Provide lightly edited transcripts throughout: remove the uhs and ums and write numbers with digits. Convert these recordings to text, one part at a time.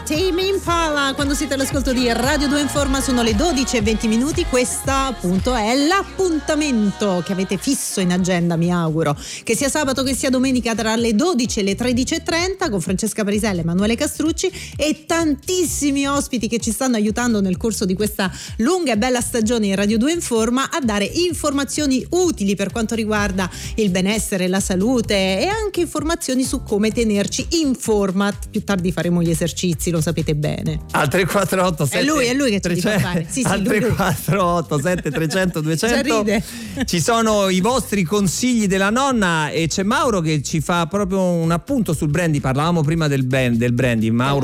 Tame Impala, quando siete all'ascolto di Radio 2 Informa sono le 12:20. Questa appunto è l'appuntamento che avete fisso in agenda, mi auguro, che sia sabato che sia domenica, tra le 12 e le 13:30, con Francesca Parisella, Emanuele Castrucci e tantissimi ospiti che ci stanno aiutando nel corso di questa lunga e bella stagione in Radio 2 Informa a dare informazioni utili per quanto riguarda il benessere, la salute e anche informazioni su come tenerci in forma. Più tardi faremo gli esercizi, lo sapete bene. Al 348 7 è lui che ci fa fare. Sì, al 348 7300 200 ci sono i vostri consigli della nonna e c'è Mauro che ci fa proprio un appunto sul brandy. Parlavamo prima del brandy, Mauro.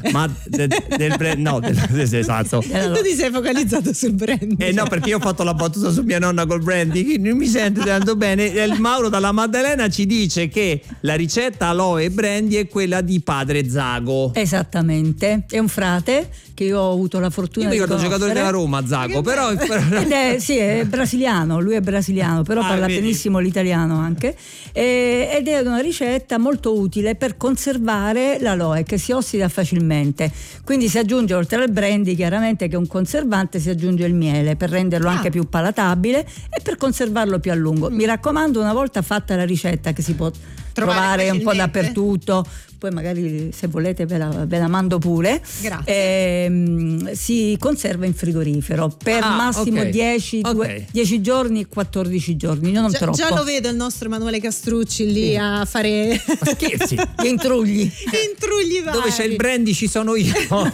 Esatto. Tu ti sei focalizzato sul brandy. No, perché io ho fatto la battuta su mia nonna col brandy, che non mi sento tanto bene. Il Mauro dalla Maddalena ci dice che la ricetta aloe e brandy è quella di padre Zago. Esattamente, è un frate che io ho avuto la fortuna di conoscere. Io ricordo giocatore della Roma, Zago, però è brasiliano, lui è brasiliano, però parla benissimo l'italiano anche, ed è una ricetta molto utile per conservare l'aloe, che si ossida facilmente, quindi si aggiunge, oltre al brandy chiaramente che è un conservante, si aggiunge il miele per renderlo anche più palatabile e per conservarlo più a lungo. Mi raccomando, una volta fatta la ricetta, che si può trovare un po' dappertutto, poi magari se volete ve la mando pure. Grazie. Si conserva in frigorifero per massimo 10 giorni, 14 giorni, non troppo. Già lo vedo il nostro Emanuele Castrucci lì a fare scherzi, gli intrugli vari. Dove c'è il brandy ci sono io.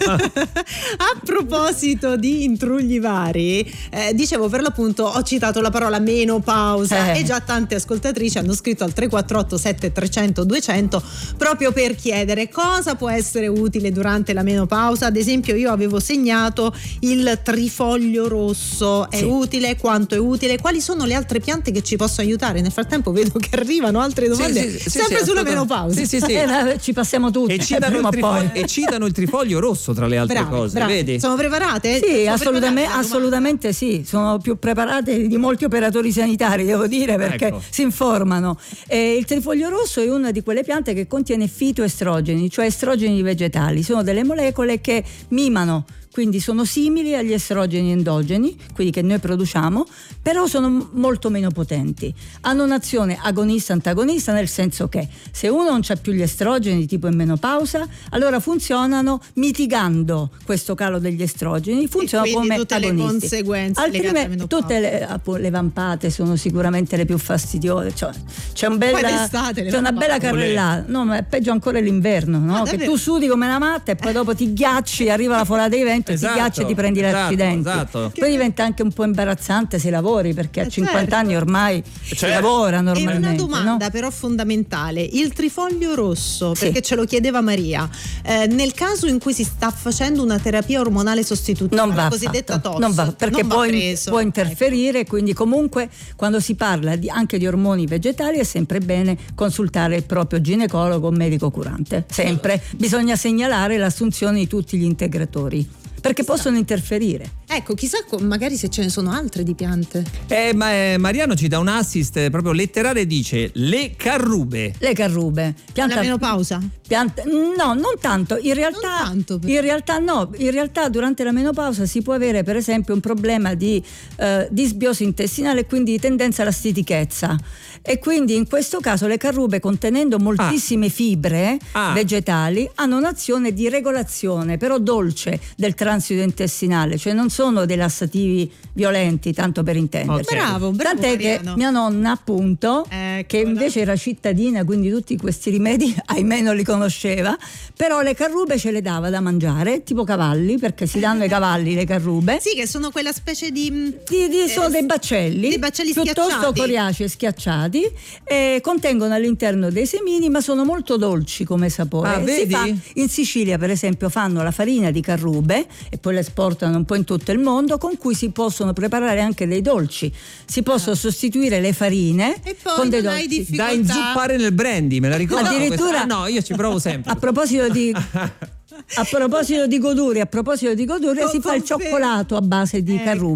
A proposito di intrugli vari, dicevo, per l'appunto ho citato la parola menopausa e già tante ascoltatrici hanno scritto al 348 7300 200 proprio per chiedere cosa può essere utile durante la menopausa. Ad esempio, io avevo segnato il trifoglio rosso. È utile? Quanto è utile? Quali sono le altre piante che ci possono aiutare? Nel frattempo vedo che arrivano altre domande sempre sulla menopausa. Ci passiamo tutti e citano il trifoglio rosso tra le altre cose. Vedi? Sono preparate? Sì, assolutamente sì, sono più preparate di molti operatori sanitari, devo dire, perché si informano. Il trifoglio rosso è una di quelle piante che contiene fitoestrogeni, cioè estrogeni vegetali. Sono delle molecole che mimano, quindi sono simili agli estrogeni endogeni, quelli che noi produciamo, però sono molto meno potenti. Hanno un'azione agonista-antagonista, nel senso che se uno non c'ha più gli estrogeni, tipo in menopausa, allora funzionano mitigando questo calo degli estrogeni, funzionano come tutte agonisti. Le conseguenze legate alla menopausa. Tutte le vampate sono sicuramente le più fastidiose, cioè, c'è una bella carrellata, no, ma è peggio ancora l'inverno, no? Che tu sudi come una matta e poi dopo ti ghiacci, arriva la folata di vento, ti ghiacci e ti prendi l'accidente. Poi diventa anche un po' imbarazzante se lavori, perché a 50 anni ormai si lavora normalmente. E una domanda però fondamentale: il trifoglio rosso, perché ce lo chiedeva Maria, nel caso in cui si sta facendo una terapia ormonale sostitutiva, la cosiddetta TOS, non va, perché può interferire, quindi comunque quando si parla anche di ormoni vegetali è sempre bene consultare il proprio ginecologo o medico curante, sempre. Bisogna segnalare l'assunzione di tutti gli integratori, perché possono interferire. Ecco, chissà magari se ce ne sono altre di piante. Mariano ci dà un assist proprio letterale, dice le carrube. Pianta la menopausa? No, non tanto. In realtà durante la menopausa si può avere per esempio un problema di disbiosi intestinale e quindi di tendenza alla stitichezza, e quindi in questo caso le carrube, contenendo moltissime fibre vegetali, hanno un'azione di regolazione però dolce del transito intestinale, cioè non sono dei lassativi violenti, tanto per intenderci. Bravo tant'è Mariano. che mia nonna, appunto, che invece era cittadina, quindi tutti questi rimedi ahimè non li conosceva, però le carrube ce le dava da mangiare, tipo cavalli, perché si danno ai cavalli le carrube. Sì, che sono quella specie sono dei baccelli piuttosto coriacei schiacciati, e contengono all'interno dei semini, ma sono molto dolci come sapore. In Sicilia per esempio fanno la farina di carrube e poi le esportano un po' in tutto il mondo, con cui si possono preparare anche dei dolci. Si possono sostituire le farine e poi con dei dolci da inzuppare nel brandy, me la ricordo. Addirittura no, io ci provo sempre. A proposito di goduria, si fa il cioccolato a base di carrube.